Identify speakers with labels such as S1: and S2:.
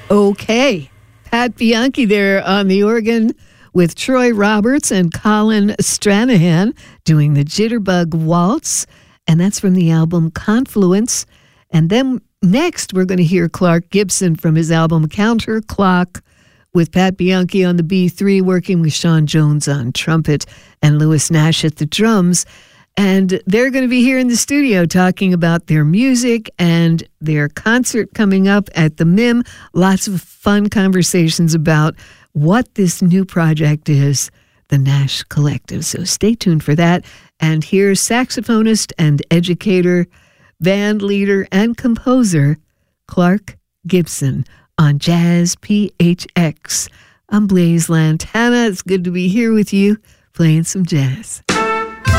S1: Okay. Pat Bianchi there on the organ with Troy Roberts and Colin Stranahan doing the Jitterbug Waltz. And that's from the album Confluence. And then next, we're going to hear Clark Gibson from his album Counterclock with Pat Bianchi on the B3, working with Sean Jones on trumpet and Lewis Nash at the drums. And they're going to be here in the studio talking about their music and their concert coming up at the MIM. Lots of fun conversations about what this new project is, the Nash Collective. So stay tuned for that. And here's saxophonist and educator, band leader, and composer Clark Gibson on Jazz PHX. I'm Blaise Lantana. It's good to be here with you playing some jazz.